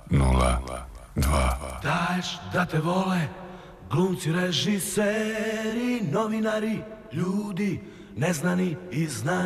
0, 2. Daješ da te vole glumci, režiseri, novinari, ljudi neznani i znani.